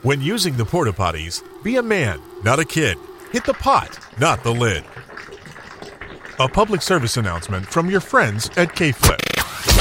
When using the porta potties, be a man, not a kid. Hit the pot, not the lid. A public service announcement from your friends at K-Flip.